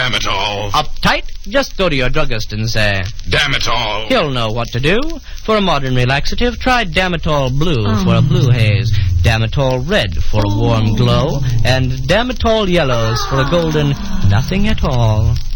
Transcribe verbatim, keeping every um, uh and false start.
Damn it all. Uptight? Just go to your druggist and say, Damn it all. He'll know what to do. For a modern relaxative, try Damitol Blue Oh. for a blue haze, Damitol Red for a warm glow, and Damitol Yellows for a golden nothing at all.